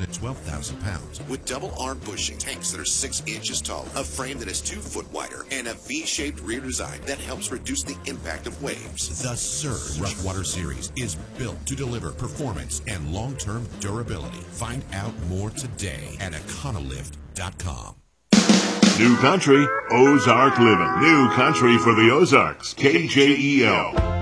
and 12,000 pounds. With double arm bushing, tanks that are 6 inches tall, a frame that is 2 foot wider, and a V-shaped rear design that helps reduce the impact of waves. The Surge Roughwater Series is built to deliver performance and long-term durability. Find out more today at econolift.com. New country, Ozark living. New country for the Ozarks. KJEL.